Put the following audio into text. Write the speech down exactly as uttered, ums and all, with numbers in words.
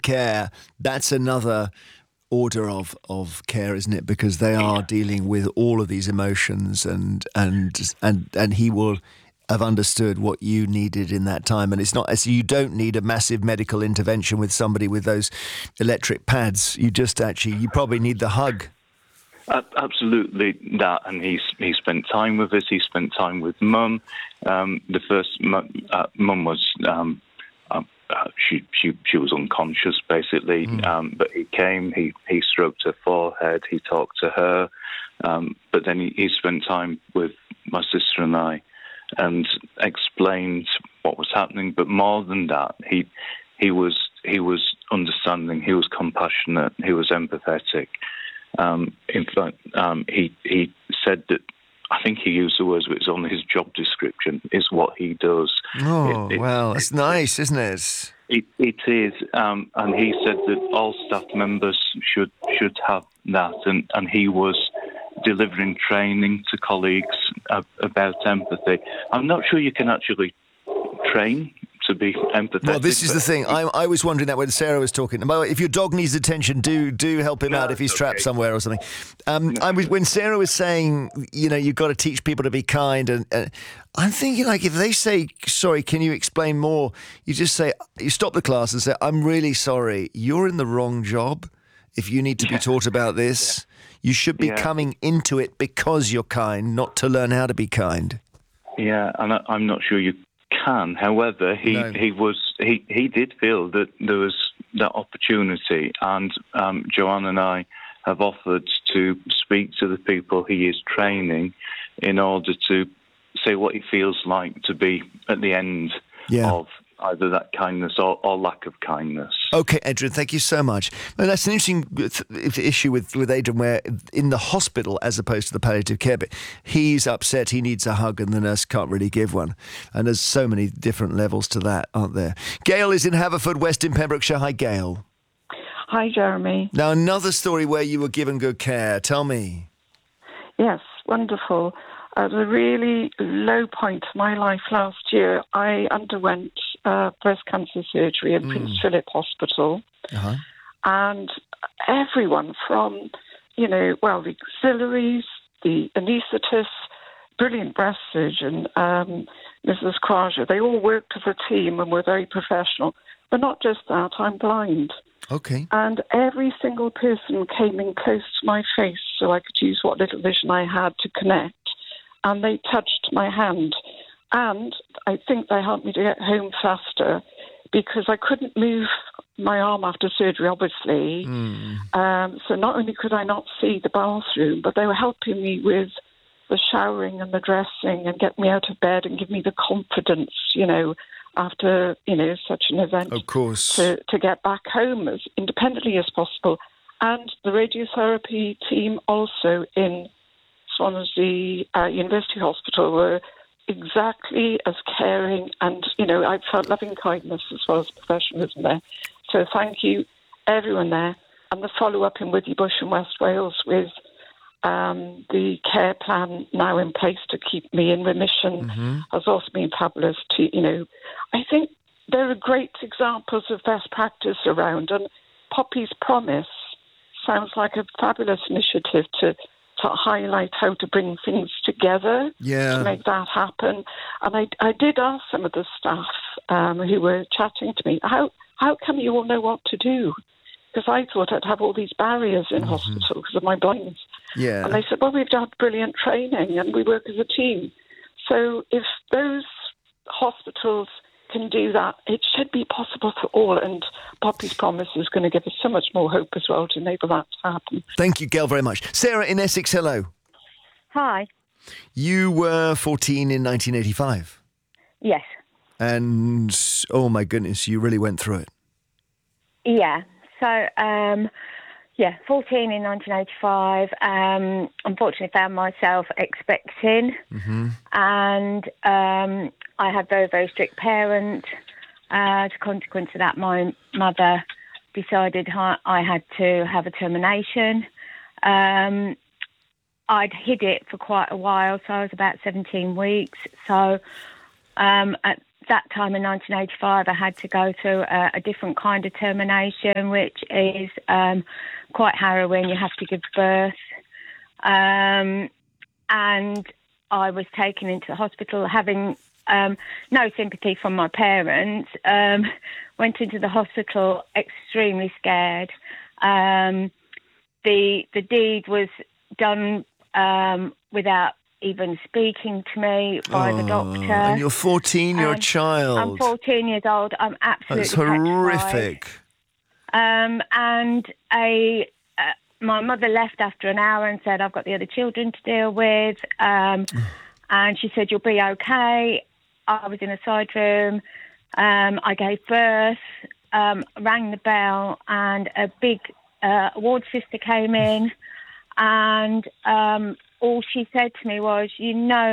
care, that's another order of, of care, isn't it? Because they are dealing with all of these emotions, and and and and he will have understood what you needed in that time. And it's not as you don't need a massive medical intervention with somebody with those electric pads. You just actually, you probably need the hug. Uh, absolutely that, and he he spent time with us. He spent time with Mum. Um, the first Mum uh, was um, uh, uh, she she she was unconscious basically, mm. um, but he came. He he stroked her forehead. He talked to her, um, but then he, he spent time with my sister and I, and explained what was happening. But more than that, he he was he was understanding. He was compassionate. He was empathetic. Um, in fact, um, he he said that, I think he used the words, but it's on his job description, is what he does. Oh, it, it, well, that's it, nice, isn't it? It, it is, um, and he said that all staff members should should have that, and, and he was delivering training to colleagues about empathy. I'm not sure you can actually train to be empathetic. Well, this is the thing. I, I was wondering that when Sarah was talking. By the way, if your dog needs attention, do do help him no, out if he's trapped okay. somewhere or something. Um, no. I was when Sarah was saying, you know, you've got to teach people to be kind, and uh, I'm thinking, like, if they say, sorry, can you explain more? You just say, you stop the class and say, I'm really sorry, you're in the wrong job. If you need to yeah. be taught about this, yeah. you should be yeah. coming into it because you're kind, not to learn how to be kind. Yeah, and I, I'm not sure you can. However, he, no. he was he, he did feel that there was that opportunity, and um, Joanne and I have offered to speak to the people he is training in order to say what it feels like to be at the end yeah. of either that kindness or, or lack of kindness. Okay, Adrian, thank you so much. Well, that's an interesting issue with, with Adrian, where in the hospital, as opposed to the palliative care bit, he's upset, he needs a hug, and the nurse can't really give one. And there's so many different levels to that, aren't there? Gail is in Haverfordwest in Pembrokeshire. Hi, Gail. Hi, Jeremy. Now, another story where you were given good care. Tell me. Yes, wonderful. At a really low point in my life last year, I underwent uh, breast cancer surgery in mm. Prince Philip Hospital. Uh-huh. And everyone from, you know, well, the auxiliaries, the anaesthetist, brilliant breast surgeon, um, Missus Kraja, they all worked as a team and were very professional. But not just that, I'm blind. Okay. And every single person came in close to my face so I could use what little vision I had to connect. And they touched my hand. And I think they helped me to get home faster because I couldn't move my arm after surgery, obviously. Mm. Um, so not only could I not see the bathroom, but they were helping me with the showering and the dressing and get me out of bed and give me the confidence, you know, after, you know, such an event. Of course. To, to get back home as independently as possible. And the radiotherapy team also in Swansea uh, University Hospital were exactly as caring, and, you know, I felt loving kindness as well as professionalism there. So thank you, everyone there. And the follow-up in Withy Bush in West Wales with um, the care plan now in place to keep me in remission mm-hmm. has also been fabulous. To, you know, I think there are great examples of best practice around, and Poppy's Promise sounds like a fabulous initiative to to highlight how to bring things together yeah. to make that happen. And I, I did ask some of the staff um, who were chatting to me, how how come you all know what to do? Because I thought I'd have all these barriers in mm-hmm. hospital because of my blindness. Yeah. And they said, well, we've done brilliant training and we work as a team. So if those hospitals can do that, it should be possible for all. And Poppy's Promise is going to give us so much more hope as well to enable that to happen. Thank you, Gail, very much. Sarah in Essex, hello. Hi. You were fourteen in nineteen eighty-five. Yes. And, oh my goodness, you really went through it. Yeah. So, um, yeah, fourteen in nineteen eighty-five. Um, unfortunately, found myself expecting. Mm-hmm. And um, I had very, very strict parents. Uh, as a consequence of that, my mother decided I had to have a termination. Um, I'd hid it for quite a while, so I was about seventeen weeks. So um, at that time in nineteen eighty-five, I had to go through a, a different kind of termination, which is um, quite harrowing. You have to give birth. Um, and I was taken into the hospital having um, no sympathy from my parents. Um, went into the hospital extremely scared. Um, the the deed was done um, without even speaking to me by oh, the doctor. And you're fourteen, you're um, a child. I'm fourteen years old. I'm absolutely That's horrific. petrified. Um, and a, uh, my mother left after an hour and said, I've got the other children to deal with. Um, and she said, you'll be okay. I was in a side room. Um, I gave birth, um, rang the bell, and a big uh, ward sister came in. And um, all she said to me was, you know,